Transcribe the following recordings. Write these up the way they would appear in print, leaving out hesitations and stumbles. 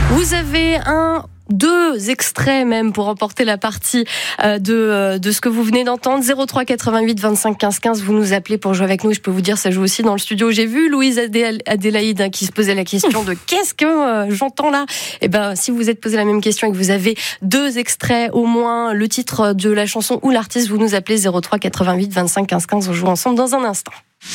Vous avez deux extraits même pour remporter la partie de ce que vous venez d'entendre. 03 88 25 15 15, vous nous appelez pour jouer avec nous. Je peux vous dire, ça joue aussi dans le studio. J'ai vu Louise Adélaïde qui se posait la question de qu'est-ce que j'entends là. Et ben, si vous vous êtes posé la même question et que vous avez deux extraits au moins, le titre de la chanson ou l'artiste, vous nous appelez 03 88 25 15 15. On joue ensemble dans un instant.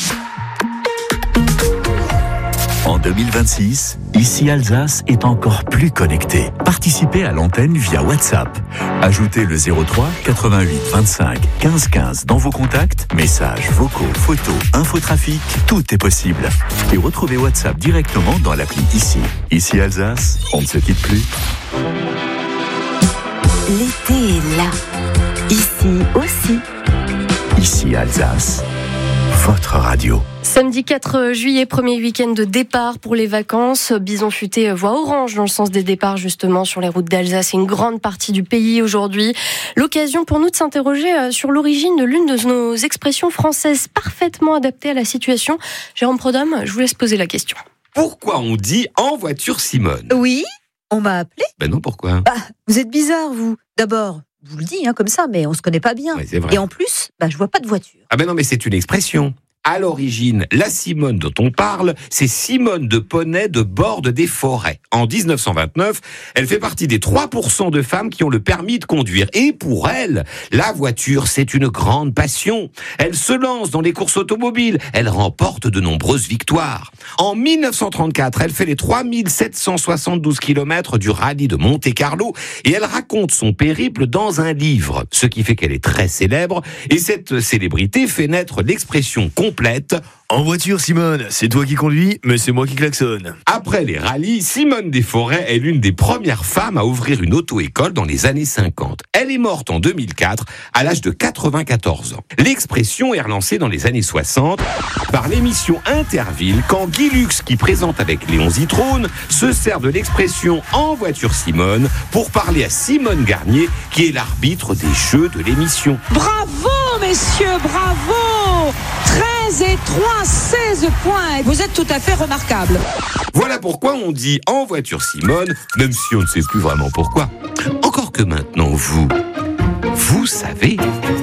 En 2026, ici Alsace est encore plus connectée. Participez à l'antenne via WhatsApp. Ajoutez le 03 88 25 15 15 dans vos contacts, messages, vocaux, photos, infotrafic, tout est possible. Et retrouvez WhatsApp directement dans l'appli Ici. Ici Alsace, on ne se quitte plus. L'été est là. Ici aussi. Ici Alsace, votre radio. Samedi 4 juillet, premier week-end de départ pour les vacances. Bison Futé voit orange dans le sens des départs justement sur les routes d'Alsace et une grande partie du pays aujourd'hui. L'occasion pour nous de s'interroger sur l'origine de l'une de nos expressions françaises parfaitement adaptées à la situation. Jérôme Prodhomme, je vous laisse poser la question. Pourquoi on dit « en voiture Simone » ? Oui, on m'a appelé. Ben non, pourquoi ? Vous êtes bizarre, vous. D'abord, je vous le dis comme ça, mais on se connaît pas bien. Ouais, c'est vrai. Et en plus, je vois pas de voiture. Ah ben non, mais c'est une expression. À l'origine, la Simone dont on parle, c'est Simone de Poney de Bordes des Forêts. En 1929, elle fait partie des 3% de femmes qui ont le permis de conduire. Et pour elle, la voiture, c'est une grande passion. Elle se lance dans les courses automobiles. Elle remporte de nombreuses victoires. En 1934, elle fait les 3772 km du rallye de Monte-Carlo et elle raconte son périple dans un livre. Ce qui fait qu'elle est très célèbre. Et cette célébrité fait naître l'expression complète. En voiture, Simone, c'est toi qui conduis, mais c'est moi qui klaxonne. Après les rallyes, Simone des Forêts est l'une des premières femmes à ouvrir une auto-école dans les années 50. Elle est morte en 2004, à l'âge de 94 ans. L'expression est relancée dans les années 60 par l'émission Interville, quand Guy Lux, qui présente avec Léon Zitrone, se sert de l'expression « en voiture Simone » pour parler à Simone Garnier, qui est l'arbitre des jeux de l'émission. Bravo, messieurs, bravo! 13 et 3, 16 points. Vous êtes tout à fait remarquables. Voilà pourquoi on dit « en voiture Simone », même si on ne sait plus vraiment pourquoi. Encore que maintenant, vous savez.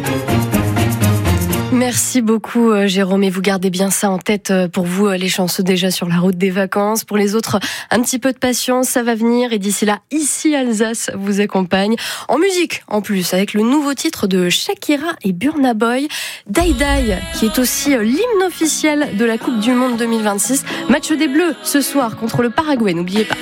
Merci beaucoup Jérôme, et vous gardez bien ça en tête pour vous les chanceux déjà sur la route des vacances. Pour les autres, un petit peu de patience, ça va venir, et d'ici là, Ici Alsace vous accompagne en musique en plus avec le nouveau titre de Shakira et Burna Boy, Die Die, qui est aussi l'hymne officiel de la Coupe du Monde 2026. Match des Bleus ce soir contre le Paraguay, n'oubliez pas.